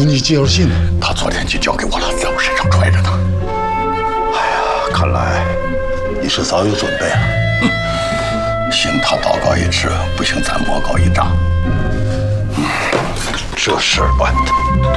你介绍信呢？ 他昨天就交给我了，在我身上揣着呢。 哎呀，看来你是早有准备了。 行他祷告一尺，不行咱魔高一丈。 这事儿办的。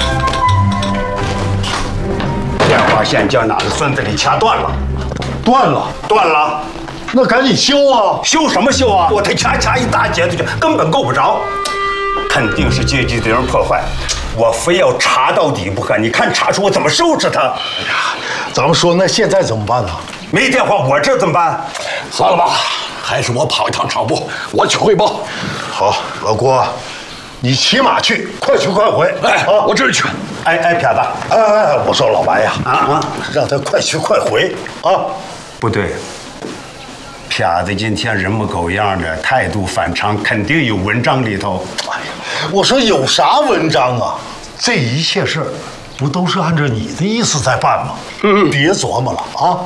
电话线叫哪个孙子给掐断了， 断了， 断了， 那赶紧修啊！ 修什么修啊？我他掐一大截子去，根本够不着，肯定是阶级敌人破坏，我非要查到底不可。你看查出我怎么收拾他？ 哎呀，咱们说那现在怎么办呢？ 没电话，我这怎么办？ 算了吧，还是我跑一趟厂部，我去汇报。 好，老郭，你骑马去，快去快回。 哎，我这就去。 哎，撇子， 哎，我说老白呀，让他快去快回啊！ 不对，撇子今天人模狗样的，态度反常，肯定有文章里头。 哎呀，我说有啥文章啊？这一切事儿不都是按照你的意思在办吗？别琢磨了啊！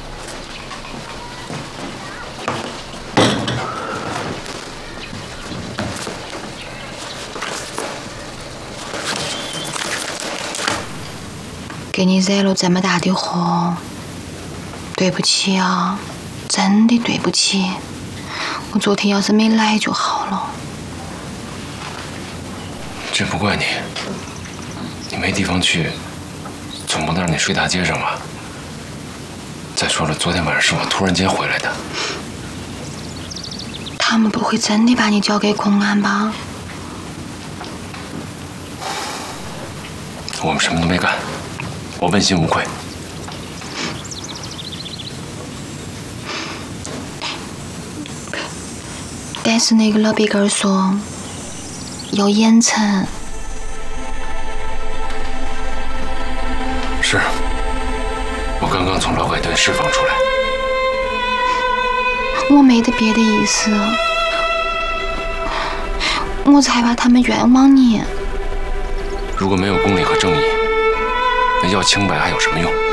给你惹了这么大的祸，对不起啊，真的对不起。我昨天要是没来就好了。 这不怪你，你没地方去，总不能让你睡大街上吧？再说了，昨天晚上是我突然间回来的。 他们不会真的把你交给公安吧？ 我们什么都没干。我问心无愧。 但是那个老笔根说有严惩。 是，我刚刚从劳改队释放出来。 我没得别的意思，我才怕他们冤枉你。 如果没有公理和正义，那要清白还有什么用？